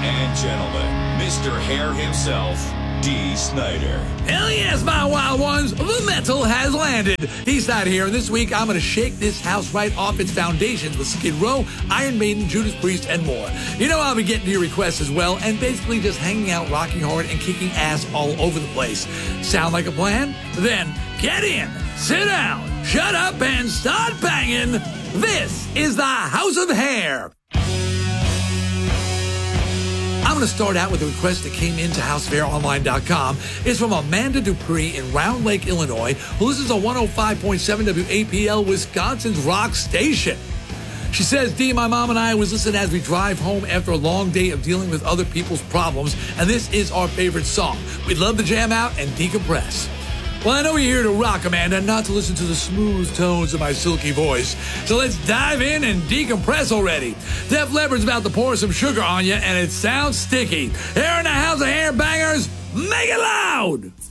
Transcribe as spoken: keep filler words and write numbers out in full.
and gentlemen, Mister Hair himself, Dee Snider. Hell yes, my wild ones. The metal has landed. He's not here, and this week I'm going to shake this house right off its foundations with Skid Row, Iron Maiden, Judas Priest, and more. You know I'll be getting to your requests as well, and basically just hanging out, rocking hard, and kicking ass all over the place. Sound like a plan? Then get in, sit down, shut up, and start banging. This is the House of Hair. I'm going to start out with a request that came into house of hair online dot com. It's from Amanda Dupree in Round Lake, Illinois, who listens on one oh five point seven W A P L, Wisconsin's rock station. She says, Dee, my mom and I always listen as we drive home after a long day of dealing with other people's problems, and this is our favorite song. We'd love to jam out and decompress. Well, I know you're here to rock, Amanda, not to listen to the smooth tones of my silky voice. So let's dive in and decompress already. Def Leppard's about to pour some sugar on you, and it sounds sticky. Here in the House of Hair Bangers, make it loud!